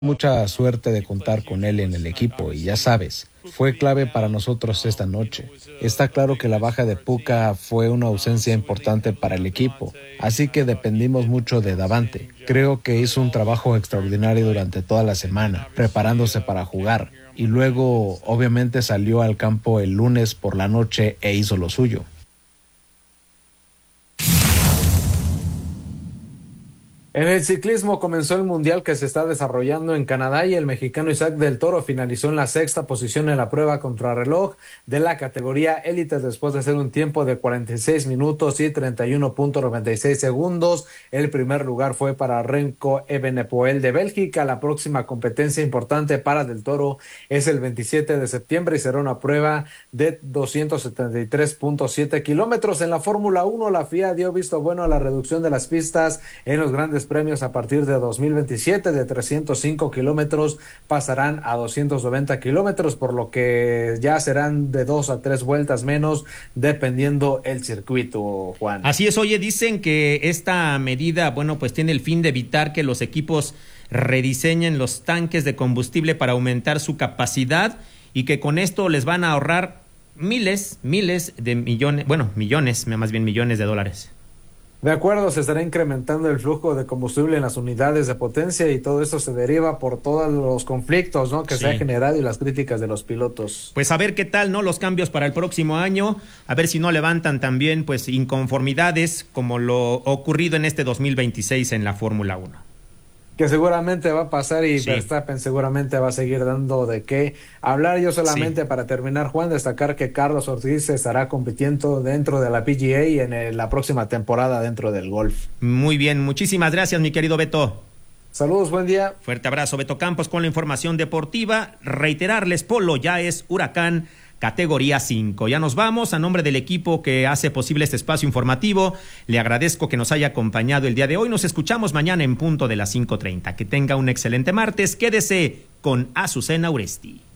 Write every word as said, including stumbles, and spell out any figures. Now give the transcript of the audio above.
Mucha suerte de contar con él en el equipo y ya sabes, fue clave para nosotros esta noche. Está claro que la baja de Puka fue una ausencia importante para el equipo, así que dependimos mucho de Davante. Creo que hizo un trabajo extraordinario durante toda la semana, preparándose para jugar, y luego obviamente salió al campo el lunes por la noche e hizo lo suyo. En el ciclismo comenzó el mundial que se está desarrollando en Canadá y el mexicano Isaac del Toro finalizó en la sexta posición en la prueba contrarreloj de la categoría élite después de hacer un tiempo de cuarenta y seis minutos y treinta y uno punto noventa y seis segundos. El primer lugar fue para Remco Evenepoel de Bélgica. La próxima competencia importante para del Toro es el veintisiete de septiembre y será una prueba de doscientos setenta y tres punto siete kilómetros. En la Fórmula uno, la F I A dio visto bueno a la reducción de las pistas en los grandes premios a partir de dos mil veintisiete. De trescientos cinco kilómetros pasarán a doscientos noventa kilómetros, por lo que ya serán de dos a tres vueltas menos dependiendo el circuito, Juan. Así es. Oye, dicen que esta medida, bueno, pues tiene el fin de evitar que los equipos rediseñen los tanques de combustible para aumentar su capacidad y que con esto les van a ahorrar miles, miles de millones, bueno, millones, más bien millones de dólares. De acuerdo, se estará incrementando el flujo de combustible en las unidades de potencia y todo esto se deriva por todos los conflictos, ¿no?, que sí. se ha generado y las críticas de los pilotos. Pues a ver qué tal, ¿no?, los cambios para el próximo año, a ver si no levantan también pues inconformidades como lo ocurrido en este dos mil veintiséis en la Fórmula uno. Que seguramente va a pasar y sí. Verstappen seguramente va a seguir dando de qué hablar. Yo solamente sí. para terminar, Juan, destacar que Carlos Ortiz estará compitiendo dentro de la P G A y en el, la próxima temporada dentro del golf. Muy bien, muchísimas gracias, mi querido Beto. Saludos, buen día. Fuerte abrazo, Beto Campos, con la información deportiva. Reiterarles, Polo ya es Huracán categoría cinco. Ya nos vamos. A nombre del equipo que hace posible este espacio informativo, le agradezco que nos haya acompañado el día de hoy. Nos escuchamos mañana en punto de las cinco treinta. Que tenga un excelente martes. Quédese con Azucena Uresti.